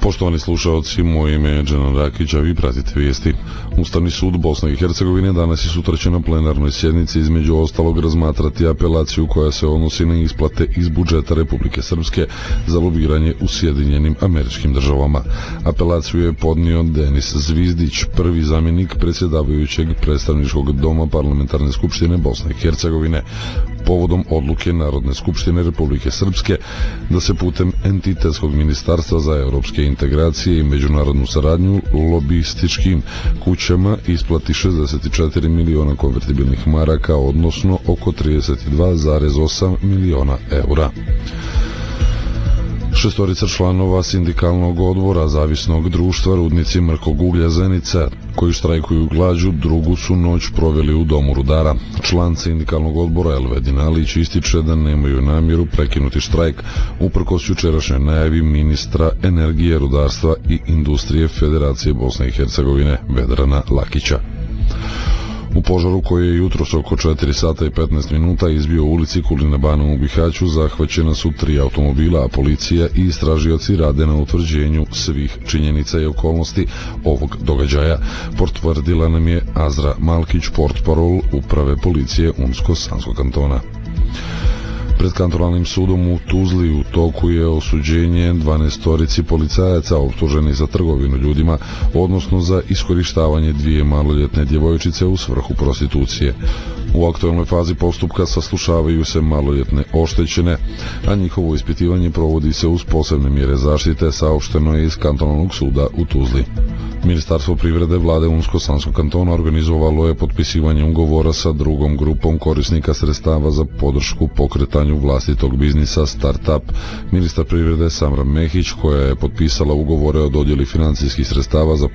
Poštovani slušalci, moje ime je Dženan Rakić, a vi pratite vijesti. Ustavni sud Bosne i Hercegovine danas i sutra će na plenarnoj sjednici između ostalog razmatrati apelaciju koja se odnosi na isplate iz budžeta Republike Srpske za lobiranje u Sjedinjenim Američkim Državama. Apelaciju je podnio Denis Zvizdić, prvi zamjenik predsjedavajućeg predstavničkog doma Parlamentarne skupštine Bosne i Hercegovine, povodom odluke Narodne skupštine Republike Srpske da se putem entitetskog ministarstva za europske integracije i međunarodnu saradnju lobističkim kućama isplati 64 miliona konvertibilnih maraka, odnosno oko 32,8 miliona eura. Šestorica članova sindikalnog odbora Zavisnog društva Rudnici Mrkog uglja Zenica, koji štrajkuju glađu, drugu su noć proveli u domu rudara. Član sindikalnog odbora Elvedin Alić ističe da nemaju namjeru prekinuti štrajk uprkos jučerašnjoj najavi ministra energije, rudarstva i industrije Federacije Bosne i Hercegovine Vedrana Lakića. U požaru koji je jutros oko 4 sata i 15 minuta izbio u ulici Kulina Bana u Bihaću zahvaćena su 3 automobila, a policija i istražioci rade na utvrđenju svih činjenica i okolnosti ovog događaja, potvrdila nam je Azra Malkić, portparol uprave policije Unsko-Sanskog kantona. Pred kantonalnim sudom u Tuzli u toku je osuđenje 12 policajaca optuženih za trgovinu ljudima, odnosno za iskorištavanje 2 maloljetne djevojčice u svrhu prostitucije. U aktualnoj fazi postupka saslušavaju se maloljetne oštećene, a njihovo ispitivanje provodi se uz posebne mjere zaštite, saopšteno je iz kantonalnog suda u Tuzli. Ministarstvo privrede vlade Unsko-Sanskog kantona organizovalo je potpisivanje ugovora sa drugom grupom korisnika sredstava za podršku pokretanju vlastitog biznisa Startup. Ministar privrede Samra Mehić, koja je potpisala ugovore o dodjeli financijskih sredstava za